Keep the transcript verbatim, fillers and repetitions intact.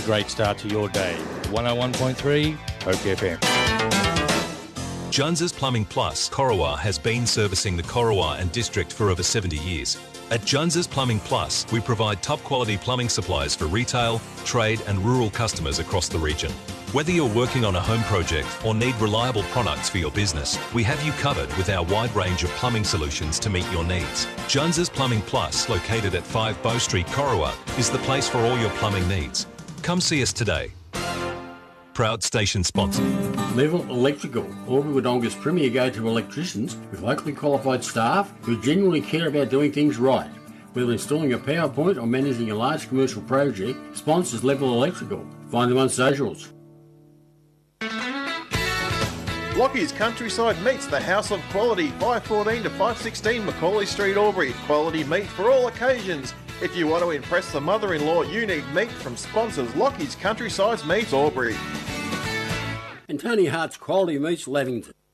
great start to your day. one oh one point three Oak F M. Jones's Plumbing Plus, Corowa, has been servicing the Corowa and district for over seventy years. At Jones's Plumbing Plus, we provide top-quality plumbing supplies for retail, trade and rural customers across the region. Whether you're working on a home project or need reliable products for your business, we have you covered with our wide range of plumbing solutions to meet your needs. Jones's Plumbing Plus, located at five Bow Street, Corowa, is the place for all your plumbing needs. Come see us today. Proud station sponsor. Level Electrical, Albury Wodonga's premier go-to electricians with locally qualified staff who genuinely care about doing things right. Whether installing a power point or managing a large commercial project, sponsors Level Electrical. Find them on socials. Lockie's Countryside Meats, the house of quality, five fourteen to five sixteen Macaulay Street, Albury. Quality meat for all occasions. If you want to impress the mother-in-law, you need meat from sponsors Lockie's Countryside Meats, Albury. And Tony Hart's Quality Meats, Lavington.